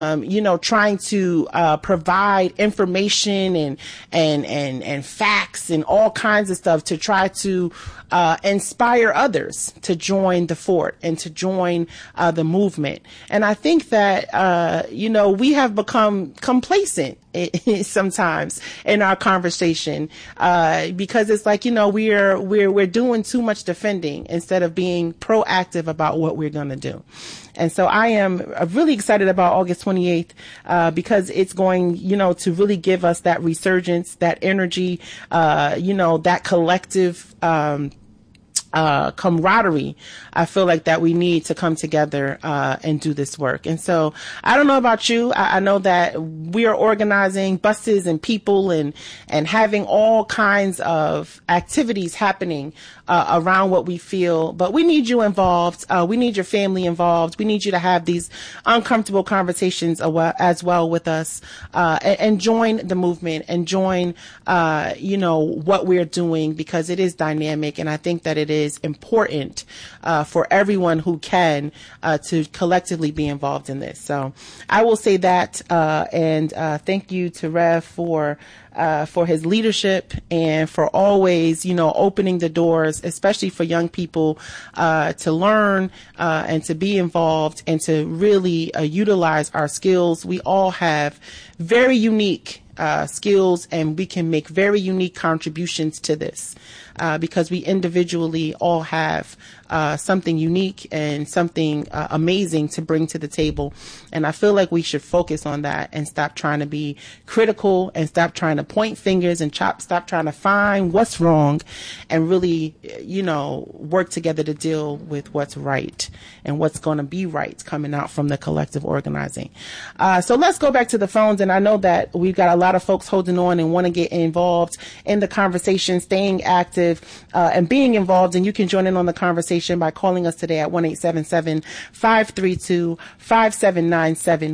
trying to provide information and facts and all kinds of stuff to try to inspire others to join the fort and to join the movement. And I think that we have become complacent sometimes in our conversation because it's like we're doing too much defending instead of being proactive about what we're going to do. And so I am really excited about August 28th because it's going, to really give us that resurgence, that energy, that collective camaraderie. I feel like that we need to come together and do this work. And so I don't know about you. I know that we are organizing buses and people and having all kinds of activities happening around what we feel, but we need you involved. We need your family involved. We need you to have these uncomfortable conversations as well with us, and join the movement and join, what we're doing, because it is dynamic. And I think that it is important, for everyone who can, to collectively be involved in this. So I will say that, and thank you to Rev for his leadership and for always, opening the doors, especially for young people, to learn, and to be involved and to really utilize our skills. We all have very unique skills, and we can make very unique contributions to this, because we individually all have something unique and something amazing to bring to the table. And I feel like we should focus on that and stop trying to be critical and stop trying to point fingers and stop trying to find what's wrong, and really, work together to deal with what's right and what's going to be right coming out from the collective organizing. So let's go back to the phones. And I know that we've got a lot of folks holding on and want to get involved in the conversation, staying active, and being involved. And you can join in on the conversation by calling us today at 1-877-532-5797,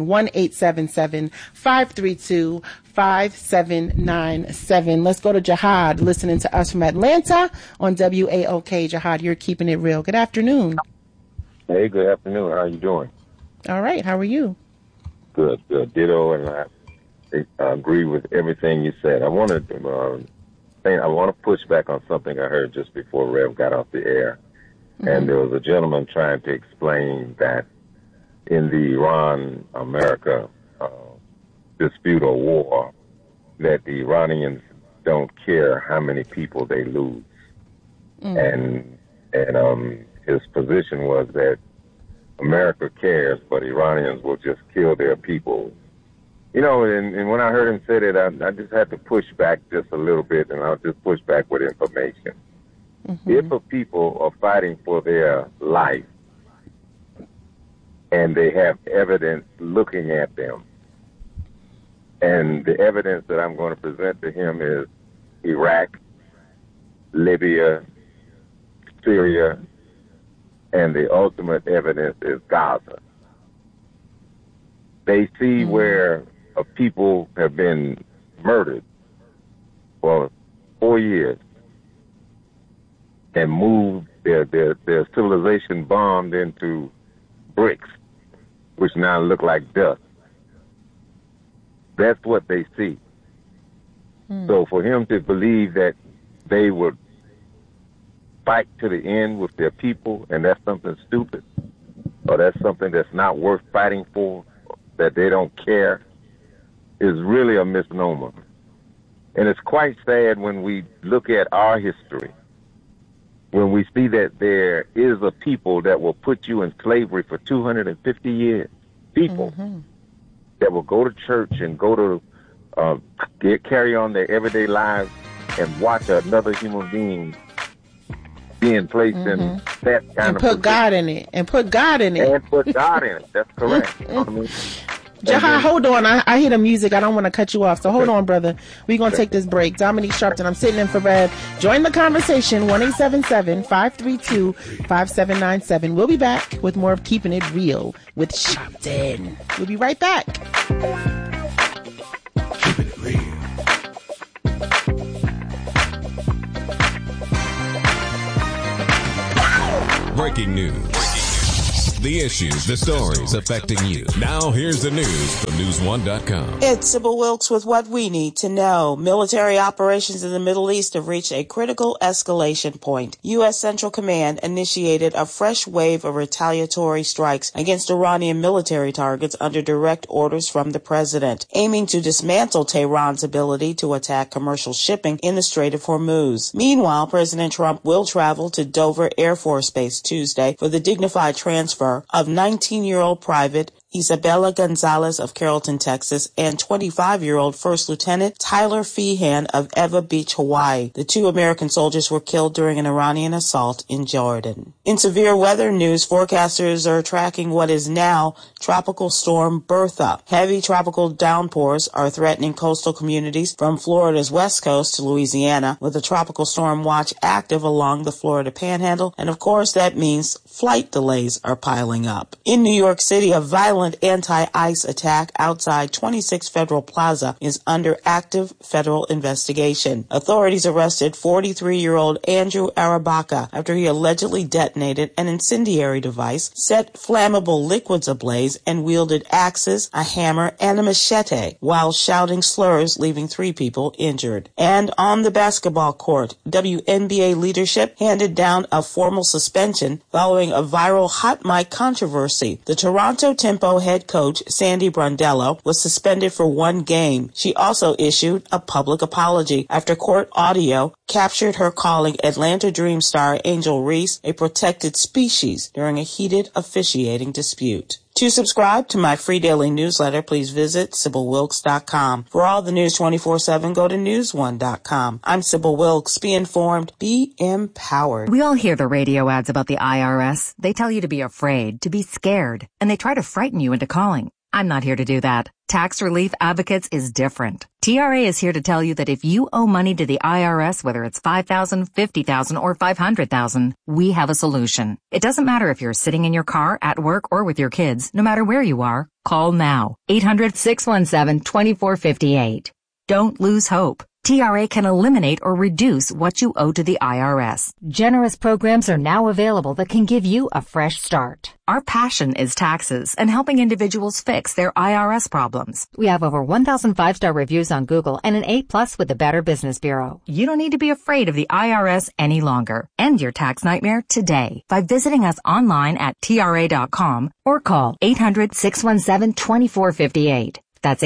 1-877-532-5797. Let's go to Jihad, listening to us from Atlanta on WAOK. Jihad, you're keeping it real. Good afternoon. Hey, good afternoon. How are you doing? All right. How are you? Good. Ditto, and I agree with everything you said. I want to push back on something I heard just before Rev got off the air. Mm-hmm. And there was a gentleman trying to explain that in the Iran-America dispute or war, that the Iranians don't care how many people they lose. Mm-hmm. And his position was that America cares, but Iranians will just kill their people. And when I heard him say that, I just had to push back just a little bit, and I'll just push back with information. Mm-hmm. If a people are fighting for their life and they have evidence looking at them, and the evidence that I'm going to present to him is Iraq, Libya, Syria, and the ultimate evidence is Gaza. They see where people have been murdered for 4 years and moved their civilization bombed into bricks, which now look like dust. That's what they see. So for him to believe that they would fight to the end with their people, and that's something stupid, or that's something that's not worth fighting for, that they don't care, is really a misnomer. And it's quite sad when we look at our history, when we see that there is a people that will put you in slavery for 250 years. People that will go to church and go to carry on their everyday lives and watch another human being being placed in that kind of put God in it. And put God in it. And put God in it. That's correct. You know what I mean? Jihad, hold on. I hear the music. I don't want to cut you off. So hold on, brother. We're going to take this break. Dominique Sharpton, I'm sitting in for Rev. Join the conversation, 1-877-532-5797. We'll be back with more of Keeping It Real with Sharpton. We'll be right back. Keeping It Real. Breaking news. The issues, the stories affecting you. Now here's the news from News1.com. It's Sybil Wilkes with what we need to know. Military operations in the Middle East have reached a critical escalation point. U.S. Central Command initiated a fresh wave of retaliatory strikes against Iranian military targets under direct orders from the president, aiming to dismantle Tehran's ability to attack commercial shipping in the Strait of Hormuz. Meanwhile, President Trump will travel to Dover Air Force Base Tuesday for the dignified transfer of 19-year-old Private Isabella Gonzalez of Carrollton, Texas, and 25-year-old First Lieutenant Tyler Feehan of Eva Beach, Hawaii. The two American soldiers were killed during an Iranian assault in Jordan. In severe weather news, forecasters are tracking what is now Tropical Storm Bertha. Heavy tropical downpours are threatening coastal communities from Florida's west coast to Louisiana, with a tropical storm watch active along the Florida Panhandle, and of course that means flight delays are piling up. In New York City, a violent anti-ICE attack outside 26 Federal Plaza is under active federal investigation. Authorities arrested 43-year-old Andrew Arabaka after he allegedly detonated an incendiary device, set flammable liquids ablaze, and wielded axes, a hammer, and a machete while shouting slurs, leaving 3 people injured. And on the basketball court, WNBA leadership handed down a formal suspension following a viral hot mic controversy. The Toronto Tempo head coach Sandy Brondello was suspended for 1 game. She also issued a public apology after court audio captured her calling Atlanta Dream star Angel Reese a protected species during a heated officiating dispute. To subscribe to my free daily newsletter, please visit SybilWilkes.com. For all the news 24/7, go to News1.com. I'm Sybil Wilkes. Be informed, be empowered. We all hear the radio ads about the IRS. They tell you to be afraid, to be scared, and they try to frighten you into calling. I'm not here to do that. Tax Relief Advocates is different. TRA is here to tell you that if you owe money to the IRS, whether it's $5,000, $50,000, or $500,000, we have a solution. It doesn't matter if you're sitting in your car, at work, or with your kids. No matter where you are, call now. 800-617-2458. Don't lose hope. TRA can eliminate or reduce what you owe to the IRS. Generous programs are now available that can give you a fresh start. Our passion is taxes and helping individuals fix their IRS problems. We have over 1,000 5-star reviews on Google and an A+ with the Better Business Bureau. You don't need to be afraid of the IRS any longer. End your tax nightmare today by visiting us online at TRA.com or call 800-617-2458. That's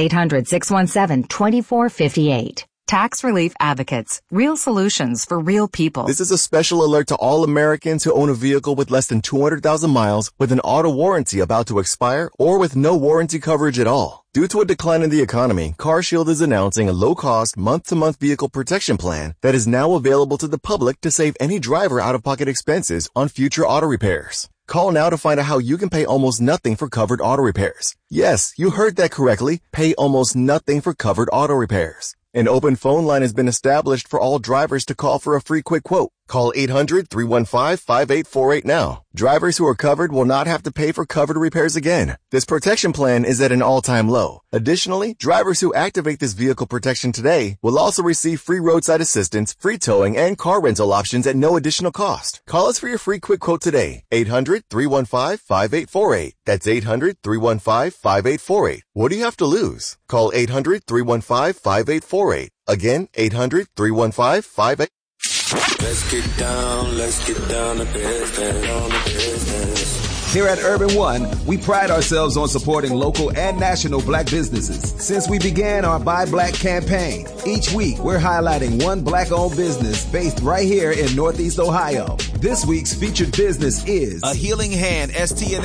800-617-2458. Tax Relief Advocates. Real solutions for real people. This is a special alert to all Americans who own a vehicle with less than 200,000 miles with an auto warranty about to expire or with no warranty coverage at all. Due to a decline in the economy, CarShield is announcing a low-cost, month-to-month vehicle protection plan that is now available to the public to save any driver out-of-pocket expenses on future auto repairs. Call now to find out how you can pay almost nothing for covered auto repairs. Yes, you heard that correctly. Pay almost nothing for covered auto repairs. An open phone line has been established for all drivers to call for a free quick quote. Call 800-315-5848 now. Drivers who are covered will not have to pay for covered repairs again. This protection plan is at an all-time low. Additionally, drivers who activate this vehicle protection today will also receive free roadside assistance, free towing, and car rental options at no additional cost. Call us for your free quick quote today. 800-315-5848. That's 800-315-5848. What do you have to lose? Call 800-315-5848. Again, 800-315-5848. Let's get down to business. Here at Urban One, we pride ourselves on supporting local and national black businesses. Since we began our Buy Black campaign, each week we're highlighting one black-owned business based right here in Northeast Ohio. This week's featured business is A Healing Hand STN